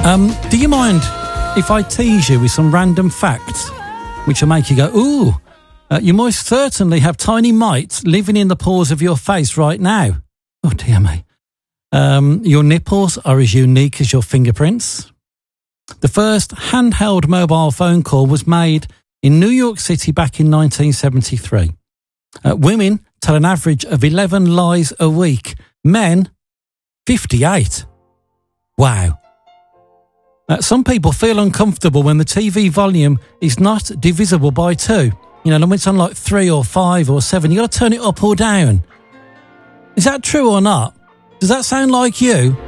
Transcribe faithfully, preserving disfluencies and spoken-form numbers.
Um, do you mind if I tease you with some random facts which will make you go, ooh, uh, you most certainly have tiny mites living in the pores of your face right now. Oh, dear me. Um, your nipples are as unique as your fingerprints. The first handheld mobile phone call was made in New York City back in nineteen seventy-three. Uh, women tell an average of eleven lies a week. Men, fifty-eight. Wow. Uh, some people feel uncomfortable when the T V volume is not divisible by two. You know, when it's on like three or five or seven, you got to turn it up or down. Is that true or not? Does that sound like you?